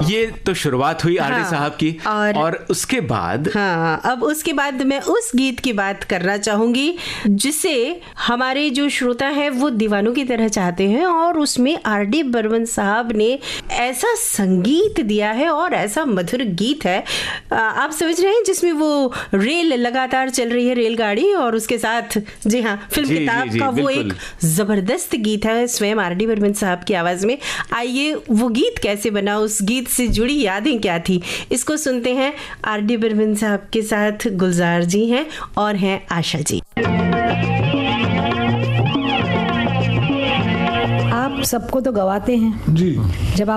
ये तो शुरुआत हुई आरडी साहब की, और उसके बाद अब उसके बाद मैं उस गीत की बात करना चाहूंगी जिसे हमारे जो श्रोता है वो दीवानों की तरह चाहते हैं, और उसमें आरडी बर्मन साहब ने ऐसा संगीत दिया है और ऐसा मधुर गीत है, आप समझ रहे हैं, जिसमें वो रेल लगातार चल रही है, रेलगाड़ी, और उसके साथ जी हाँ फिल्म किताब का वो एक जबरदस्त गीत है स्वयं आरडी बर्मन साहब की आवाज में। आइए वो गीत कैसे बना, उस गीत से जुड़ी यादें क्या थी, इसको सुनते हैं। आरडी बर्मन साहब के साथ गुलजार जी हैं और हैं आशा जी। आप सबको तो गवाते हैं जी, जब